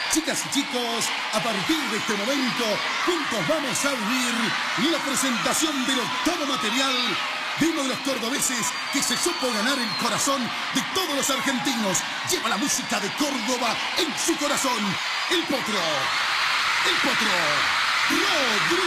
Chicas y chicos, a partir de este momento, juntos vamos a vivir la presentación del octavo material de uno de los cordobeses que se supo ganar el corazón de todos los argentinos. Lleva la música de Córdoba en su corazón. El Potro. El Potro. Rodríguez.